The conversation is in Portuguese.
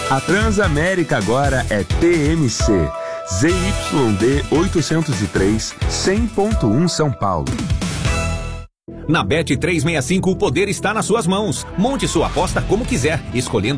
A Transamérica agora é TMC. ZYD 803, 100.1 São Paulo. Na Bet365 o poder está nas suas mãos. Monte sua aposta como quiser, escolhendo